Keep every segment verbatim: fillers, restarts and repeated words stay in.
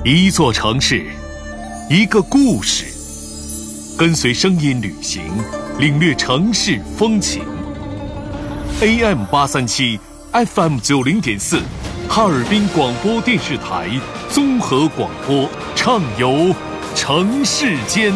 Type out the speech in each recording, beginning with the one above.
一座城市，一个故事，跟随声音旅行，领略城市风情。A M 八三七 F M 九零点四，哈尔滨广播电视台综合广播，畅游城市间。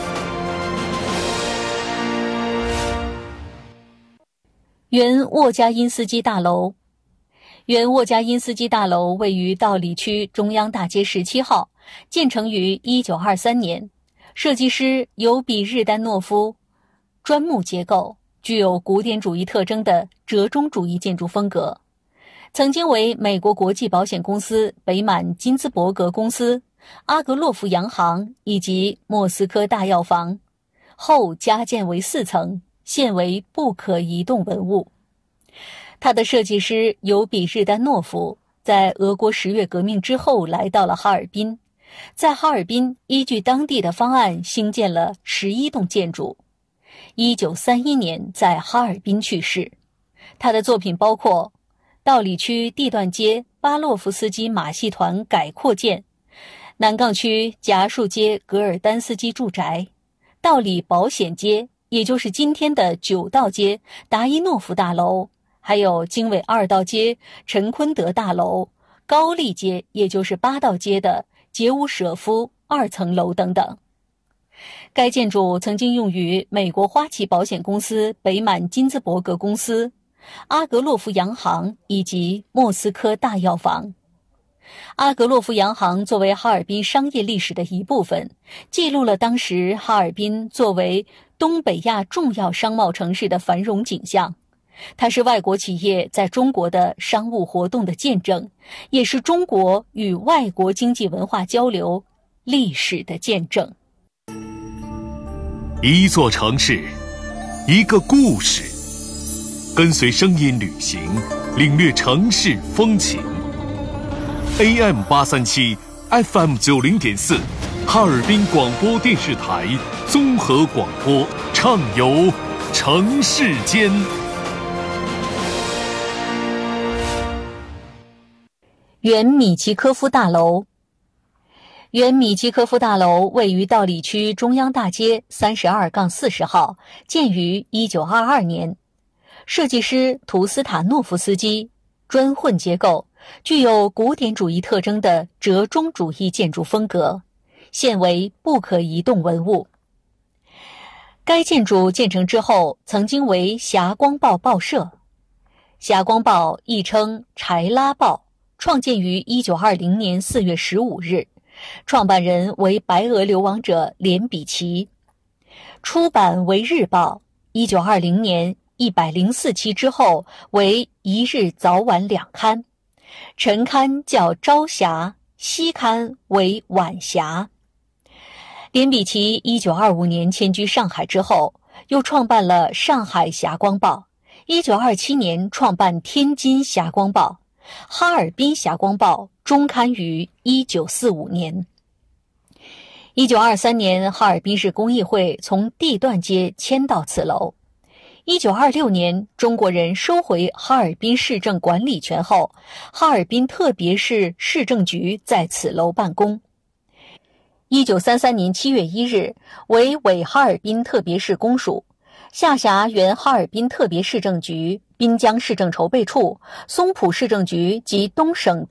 原沃加因斯基大楼。原沃加因斯基大楼位于道里区中央大街十七号，建成于一九二三年，设计师由比日丹诺夫，砖木结构，具有古典主义特征的折中主义建筑风格。曾经为美国国际保险公司北满金兹伯格公司、阿格洛夫洋行以及莫斯科大药房，后加建为四层，现为不可移动文物。他的设计师尤比日丹诺夫在俄国十月革命之后来到了哈尔滨，在哈尔滨依据当地的方案兴建了十一栋建筑。一九三一年在哈尔滨去世。他的作品包括道里区地段街巴洛夫斯基马戏团改扩建、南岗区夹树街格尔丹斯基住宅、道里保险街，也就是今天的九道街达伊诺夫大楼，还有经纬二道街陈坤德大楼、高丽街，也就是八道街的杰乌舍夫二层楼等等。该建筑曾经用于美国花旗保险公司北满金兹伯格公司、阿格洛夫洋行以及莫斯科大药房。阿格洛夫洋行作为哈尔滨商业历史的一部分，记录了当时哈尔滨作为东北亚重要商贸城市的繁荣景象。它是外国企业在中国的商务活动的见证，也是中国与外国经济文化交流历史的见证。 一座城市，一个故事，跟随声音旅行，领略城市风情。A M 八三七 F M 九零点四，哈尔滨广播电视台综合广播，畅游城市间。 原米奇科夫大楼。原米奇科夫大楼位于道里区中央大街三十二杠四十号，建于一九二二年。设计师图斯塔诺夫斯基，砖混结构，具有古典主义特征的折中主义建筑风格，现为不可移动文物。该建筑建成之后，曾经为霞光报报社。霞光报亦称柴拉报，创建于一九二零年四月十五日，创办人为白俄流亡者连比奇。出版为日报，一九二零年一百零四期之后为一日早晚两刊，晨刊叫朝霞，夕刊为晚霞。连比奇一九二五年迁居上海之后，又创办了上海霞光报，一九二七年创办天津霞光报，哈尔滨霞光报终刊于一九四五年。一九二三年，哈尔滨市工艺会从地段街迁到此楼。一九二六年，中国人收回哈尔滨市政管理权后，哈尔滨特别市市政局在此楼办公。一九三三年七月一日，为伪哈尔滨特别市公署，下辖原哈尔滨特别市政局、滨江市政筹备处、松浦市政局及东省